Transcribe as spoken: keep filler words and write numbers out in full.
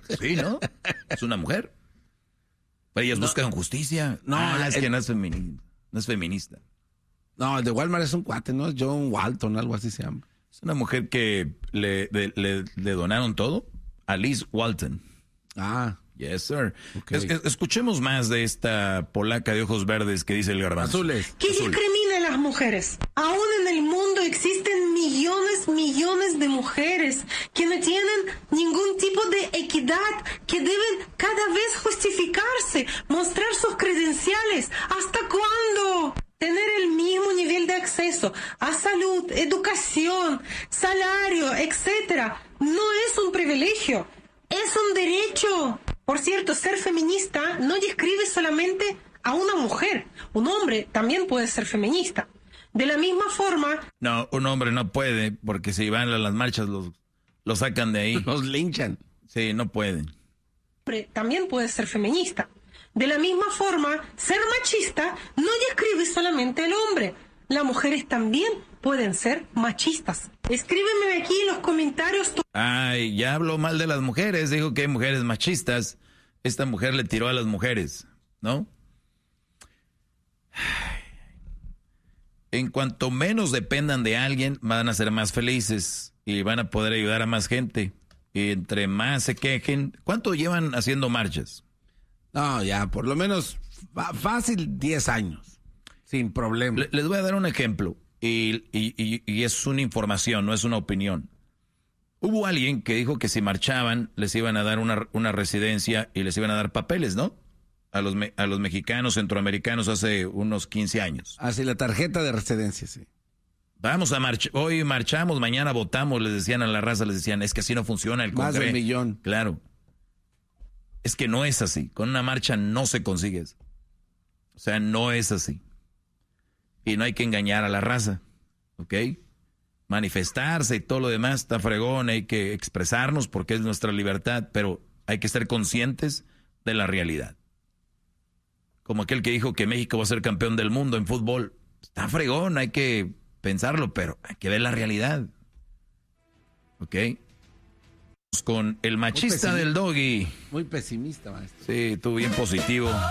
Sí, ¿no? Es una mujer. Pero ellas No. buscan justicia. No, Ah, la- es el- que no es, femini- no es feminista. No, el de Walmart es un cuate, ¿no? John Walton, algo así se llama. Es una mujer que le, de- le, le donaron todo a Liz Walton. Ah, Yes, sir. Ok. Es- es- escuchemos más de esta polaca de ojos verdes que dice el garbanzo. azules. que discrimina a las mujeres. Aún en el mundo existen millones, millones de mujeres que no tienen ningún tipo de equidad, que deben cada vez justificarse, mostrar sus credenciales. ¿Hasta cuándo? Tener el mismo nivel de acceso a salud, educación, salario, etcétera, no es un privilegio, es un derecho. Por cierto, ser feminista no describe solamente a una mujer. Un hombre también puede ser feminista. De la misma forma, No, un hombre no puede, porque si van a las marchas los, los sacan de ahí. Los linchan. Sí, no pueden. un hombre también puede ser feminista. De la misma forma, ser machista no describe solamente al hombre. Las mujeres también pueden ser machistas. Escríbeme aquí en los comentarios tu Ay, ya habló mal de las mujeres, dijo que hay mujeres machistas. Esta mujer le tiró a las mujeres, ¿no? Ay. En cuanto menos dependan de alguien, van a ser más felices y van a poder ayudar a más gente. Y entre más se quejen, ¿cuánto llevan haciendo marchas? No, ya, por lo menos fa- fácil diez años. Sin problema. Le- les voy a dar un ejemplo y, y- y- y es una información, no es una opinión. Hubo alguien que dijo que si marchaban les iban a dar una, una residencia y les iban a dar papeles, ¿no? A los, me- a los mexicanos, centroamericanos hace unos quince años. Así la tarjeta de residencia, sí. Vamos a marchar, hoy marchamos, mañana votamos, les decían a la raza, les decían, es que así no funciona el Más de un Congreso. millón. Claro. Es que no es así, con una marcha no se consigue eso. O sea, no es así. Y no hay que engañar a la raza, ¿ok? Manifestarse y todo lo demás está fregón, hay que expresarnos porque es nuestra libertad, pero hay que ser conscientes de la realidad. Como aquel que dijo que México va a ser campeón del mundo en fútbol. Está fregón, hay que pensarlo, pero hay que ver la realidad. ¿Ok? Con el machista pesimista. del Doggy. Muy pesimista, maestro. Sí, tú bien positivo.